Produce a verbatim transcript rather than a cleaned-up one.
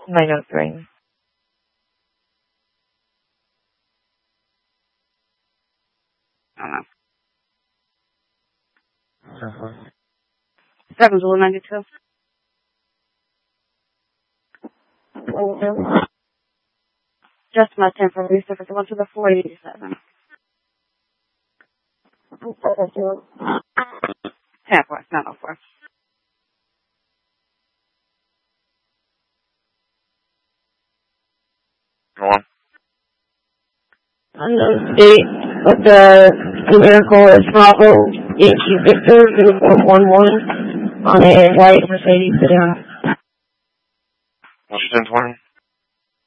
nine oh three. I don't know. seven Zulu ninety-two. Just my ten for research. Going to the four eighty-seven. ten four, nine oh four. Go on. On the state of the vehicle is Bravo Yankee Victor zero four one one on a white Mercedes sedan. What's your ten twenty?